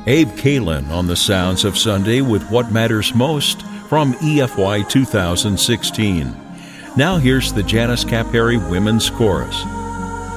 Abe Kalin on the sounds of Sunday with What Matters Most from EFY 2016. Now here's the Janice Capari Women's Chorus.